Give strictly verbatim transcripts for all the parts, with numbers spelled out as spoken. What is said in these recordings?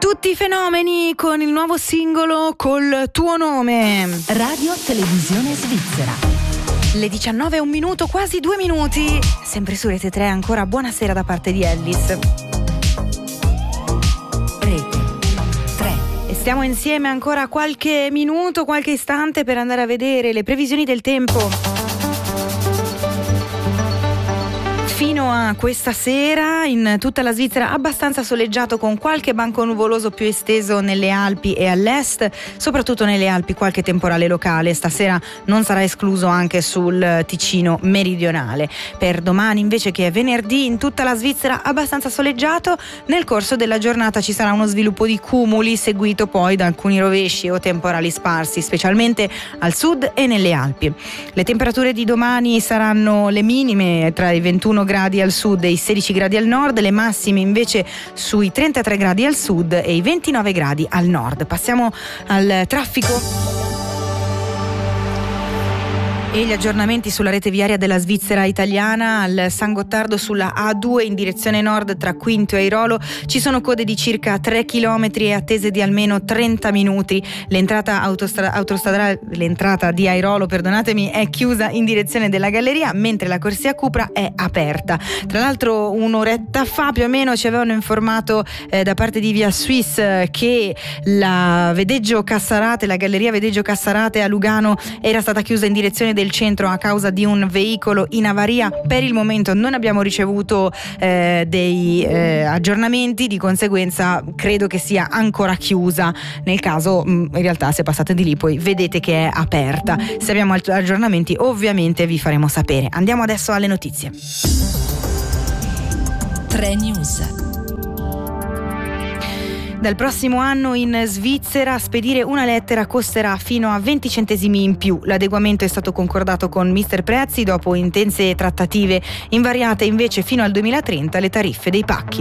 Tutti i fenomeni con il nuovo singolo Col tuo nome. Radio Televisione Svizzera. Le diciannove e un minuto, quasi due minuti. Sempre su Rete tre, ancora buonasera da parte di Ellis. Rete tre. E stiamo insieme ancora qualche minuto, qualche istante per andare a vedere le previsioni del tempo. Fino a questa sera in tutta la Svizzera abbastanza soleggiato, con qualche banco nuvoloso più esteso nelle Alpi e all'est, soprattutto nelle Alpi qualche temporale locale. Stasera non sarà escluso anche sul Ticino meridionale. Per domani invece, che è venerdì, in tutta la Svizzera abbastanza soleggiato. Nel corso della giornata ci sarà uno sviluppo di cumuli, seguito poi da alcuni rovesci o temporali sparsi, specialmente al sud e nelle Alpi. Le temperature di domani saranno le minime tra i ventuno gradi al sud e i sedici gradi al nord, le massime invece sui trentatré gradi al sud e i ventinove gradi al nord. Passiamo al traffico e gli aggiornamenti sulla rete viaria della Svizzera italiana. Al San Gottardo sulla A due in direzione nord tra Quinto e Airolo ci sono code di circa tre chilometri e attese di almeno trenta minuti. L'entrata autostra- autostradale, l'entrata di Airolo, perdonatemi, è chiusa in direzione della galleria, mentre la corsia Cupra è aperta. Tra l'altro un'oretta fa più o meno ci avevano informato eh, da parte di Via Swiss eh, che la Vedeggio Cassarate, la galleria Vedeggio Cassarate a Lugano era stata chiusa in direzione del centro a causa di un veicolo in avaria. Per il momento non abbiamo ricevuto eh, dei eh, aggiornamenti, di conseguenza credo che sia ancora chiusa. Nel caso mh, in realtà se passate di lì poi vedete che è aperta. Se abbiamo aggiornamenti ovviamente vi faremo sapere. Andiamo adesso alle notizie. tre News. Dal prossimo anno in Svizzera spedire una lettera costerà fino a venti centesimi in più. L'adeguamento è stato concordato con mister Prezzi dopo intense trattative. Invariate invece fino al duemilatrenta le tariffe dei pacchi.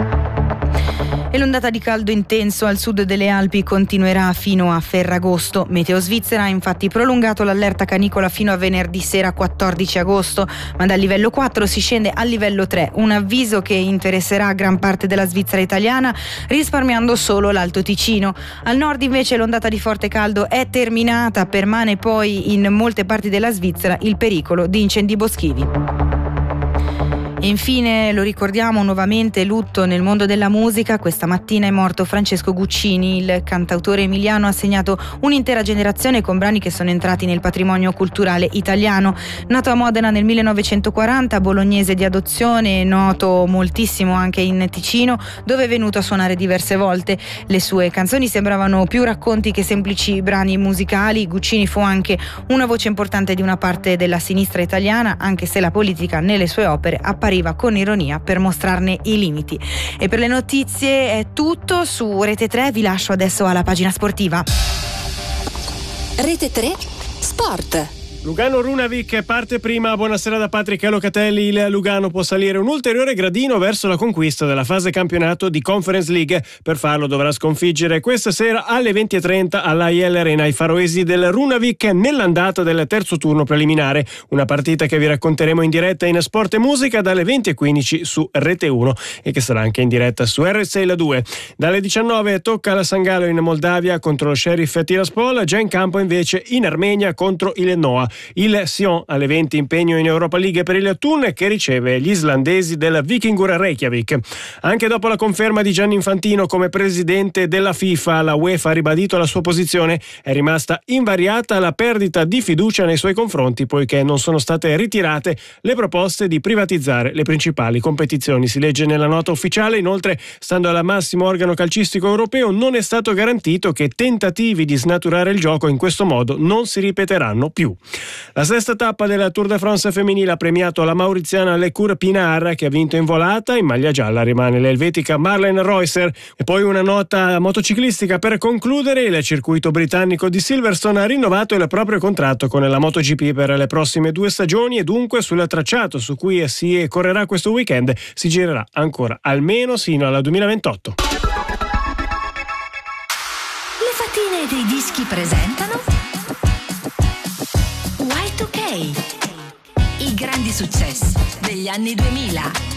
E l'ondata di caldo intenso al sud delle Alpi continuerà fino a Ferragosto. Meteo Svizzera ha infatti prolungato l'allerta canicola fino a venerdì sera quattordici agosto, ma dal livello quattro si scende al livello tre, un avviso che interesserà gran parte della Svizzera italiana, risparmiando solo l'Alto Ticino. Al nord invece l'ondata di forte caldo è terminata, permane poi in molte parti della Svizzera il pericolo di incendi boschivi. E infine lo ricordiamo nuovamente, lutto nel mondo della musica. Questa mattina è morto Francesco Guccini. Il cantautore emiliano ha segnato un'intera generazione con brani che sono entrati nel patrimonio culturale italiano. Nato a Modena nel millenovecentoquaranta, bolognese di adozione, noto moltissimo anche in Ticino, dove è venuto a suonare diverse volte. Le sue canzoni sembravano più racconti che semplici brani musicali. Guccini fu anche una voce importante di una parte della sinistra italiana, anche se la politica nelle sue opere appariva arriva con ironia per mostrarne i limiti. E per le notizie è tutto su Rete tre. Vi lascio adesso alla pagina sportiva. Rete tre Sport. Lugano Runavik parte prima. Buonasera da Patrick Locatelli. Il Lugano può salire un ulteriore gradino verso la conquista della fase campionato di Conference League. Per farlo dovrà sconfiggere questa sera alle venti e trenta all'A I L Arena i faroesi del Runavik nell'andata del terzo turno preliminare. Una partita che vi racconteremo in diretta in Sport e Musica dalle venti e quindici su Rete uno e che sarà anche in diretta su R S L due. Dalle diciannove tocca la San Galo in Moldavia contro lo Sheriff Tiraspol, già in campo invece in Armenia contro il Noah. Il Sion alle venti impegno in Europa League per il Thun, che riceve gli islandesi del Vikingur Reykjavik. Anche dopo la conferma di Gianni Infantino come presidente della FIFA, la UEFA ha ribadito la sua posizione. È rimasta invariata la perdita di fiducia nei suoi confronti, poiché non sono state ritirate le proposte di privatizzare le principali competizioni. Si legge nella nota ufficiale. Inoltre, stando al massimo organo calcistico europeo, non è stato garantito che tentativi di snaturare il gioco in questo modo non si ripeteranno più. La sesta tappa della Tour de France femminile ha premiato la mauriziana Lecour Pinar, che ha vinto in volata. In maglia gialla rimane l'elvetica Marlene Reusser. E poi una nota motociclistica per concludere: il circuito britannico di Silverstone ha rinnovato il proprio contratto con la MotoGP per le prossime due stagioni, e dunque sul tracciato su cui si correrà questo weekend si girerà ancora almeno sino al duemilaventotto. Le fatine dei dischi presentano Y due K, i grandi successi degli anni duemila.